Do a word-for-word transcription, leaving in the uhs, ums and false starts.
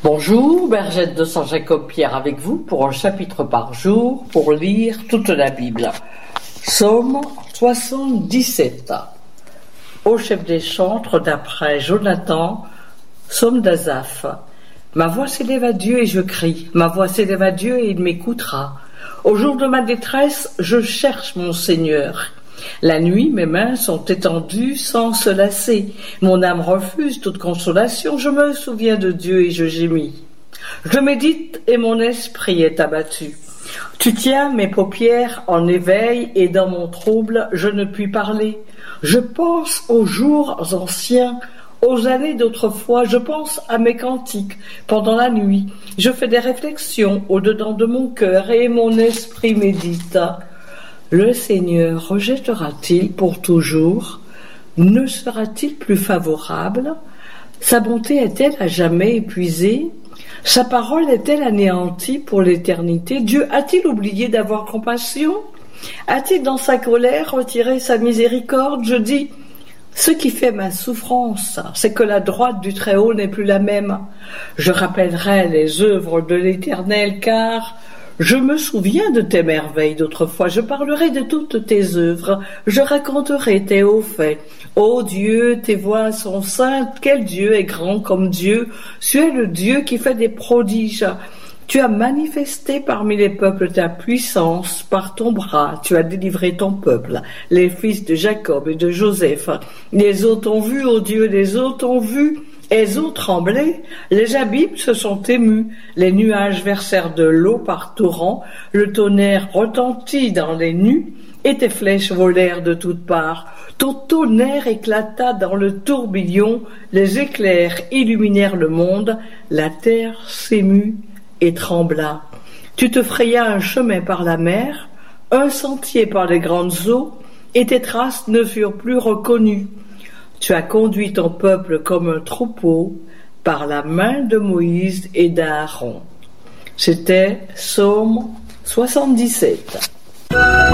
Bonjour, Bergette de Saint-Jacob-Pierre avec vous pour un chapitre par jour pour lire toute la Bible. Psaume soixante-dix-sept. Au chef des chantres d'après Jonathan, psaume d'Asaph. Ma voix s'élève à Dieu et je crie, ma voix s'élève à Dieu et il m'écoutera. Au jour de ma détresse, je cherche mon Seigneur. La nuit, mes mains sont étendues sans se lasser. Mon âme refuse toute consolation. Je me souviens de Dieu et je gémis. Je médite et mon esprit est abattu. Tu tiens mes paupières en éveil et dans mon trouble, je ne puis parler. Je pense aux jours anciens, aux années d'autrefois. Je pense à mes cantiques pendant la nuit. Je fais des réflexions au-dedans de mon cœur et mon esprit médite. Le Seigneur rejettera-t-il pour toujours? Ne sera-t-il plus favorable? Sa bonté est-elle à jamais épuisée? Sa parole est-elle anéantie pour l'éternité? Dieu a-t-il oublié d'avoir compassion? A-t-il dans sa colère retiré sa miséricorde? Je dis, ce qui fait ma souffrance, c'est que la droite du Très-Haut n'est plus la même. Je rappellerai les œuvres de l'Éternel, car je me souviens de tes merveilles d'autrefois, je parlerai de toutes tes œuvres, je raconterai tes hauts faits. Ô Dieu, tes voies sont saintes, quel Dieu est grand comme Dieu, tu es le Dieu qui fait des prodiges. Tu as manifesté parmi les peuples ta puissance, par ton bras, tu as délivré ton peuple, les fils de Jacob et de Joseph. Les eaux t'ont vu, ô Dieu, les eaux t'ont vu. Elles ont tremblé, les abîmes se sont émus, les nuages versèrent de l'eau par torrents, le tonnerre retentit dans les nues, et tes flèches volèrent de toutes parts. Ton tonnerre éclata dans le tourbillon, les éclairs illuminèrent le monde, la terre s'émut et trembla. Tu te frayas un chemin par la mer, un sentier par les grandes eaux, et tes traces ne furent plus reconnues. Tu as conduit ton peuple comme un troupeau par la main de Moïse et d'Aaron. C'était Psaume soixante-dix-sept.